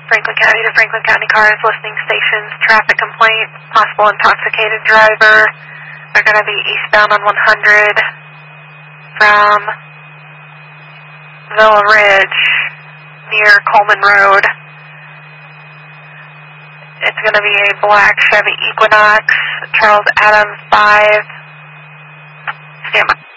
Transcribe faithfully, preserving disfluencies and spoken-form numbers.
Franklin County to Franklin County cars, listening stations, traffic complaint, possible intoxicated driver. They're going to be eastbound on one hundred from Villa Ridge near Coleman Road. It's going to be a black Chevy Equinox, Charles Adams five. Stand by.